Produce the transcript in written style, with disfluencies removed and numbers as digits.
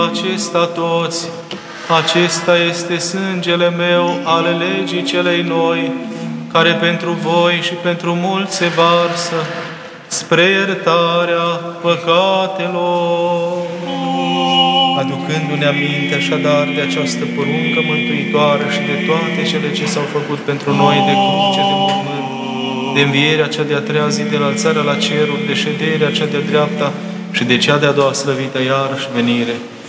acesta toți, acesta este sângele meu ale legii celei noi, care pentru voi și pentru mulți se varsă spre iertarea păcatelor. Aducându-ne aminte așadar de această poruncă mântuitoare și de toate cele ce s-au făcut pentru noi, de cruce, de mormânt, de învierea cea de-a treia zi, de înălțarea la ceruri, de șederea cea de-a dreapta și de cea de-a doua slăvită iarăși venire,